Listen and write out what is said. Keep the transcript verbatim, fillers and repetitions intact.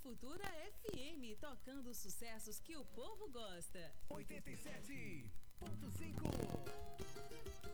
Futura F M, tocando os sucessos que o povo gosta. oitenta e sete ponto cinco